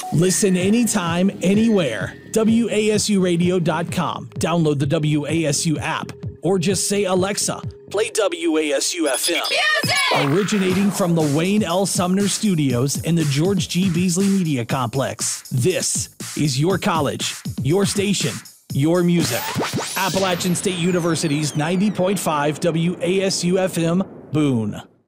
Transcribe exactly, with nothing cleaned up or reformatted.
Listen anytime, anywhere. W A S U radio dot com. Download the W A S U app or just say, Alexa, play W A S U F M. Music! Originating from the Wayne L. Sumner Studios in the George G. Beasley Media Complex. This is your college, your station, your music. Appalachian State University's ninety point five W A S U F M, Boone.